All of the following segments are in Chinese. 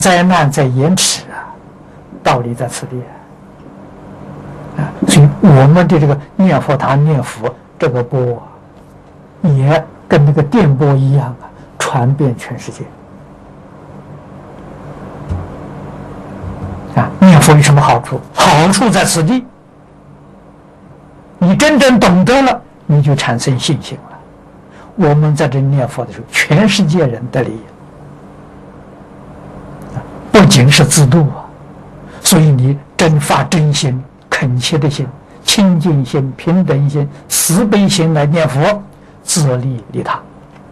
灾难在延迟啊，道理在此地啊。所以我们的这个念佛堂念佛这个波，也跟那个电波一样啊，传遍全世界。啊，念佛有什么好处？好处在此地。你真正懂得了，你就产生信心了。我们在这念佛的时候，全世界人得利益。不仅是自度啊，所以你真发真心、恳切的心、清净心、平等心、慈悲心来念佛，自利利他。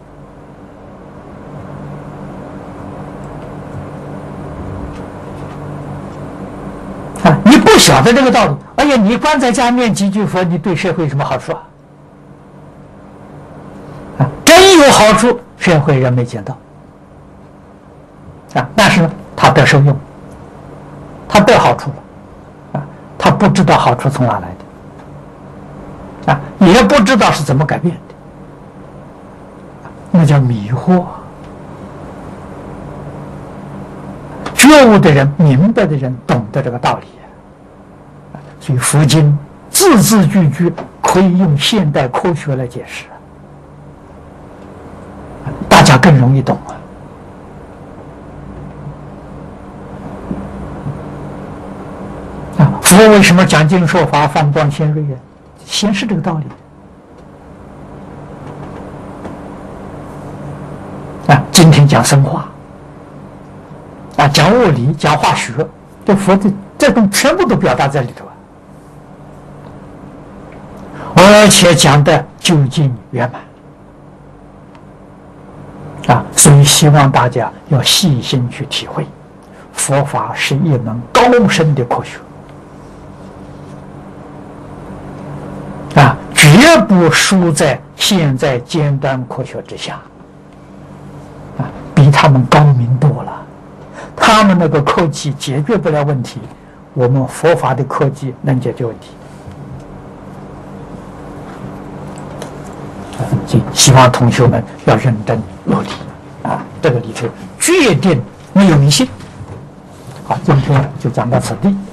啊，你不晓得这个道理，哎呀，你关在家念几句佛，你对社会有什么好处啊？啊，真有好处，社会人没见到。啊，但是呢，他得受用，他得好处了，啊，他不知道好处从哪来的，啊，也不知道是怎么改变的，那叫迷惑。觉悟的人、明白的人懂得这个道理，所以佛经字字句句可以用现代科学来解释，大家更容易懂啊。佛为什么讲经说法放光显锐啊？显示这个道理啊。今天讲生化啊，讲物理，讲化学，这佛的这种全部都表达在里头啊，而且讲的究竟圆满啊。所以希望大家要细心去体会，佛法是一门高深的科学啊，绝不输在现在尖端科学之下啊，比他们高明多了。他们那个科技解决不了问题，我们佛法的科技能解决问题。希望同学们要认真努力啊！这个里头决定没有迷信。好，今天就讲到此地。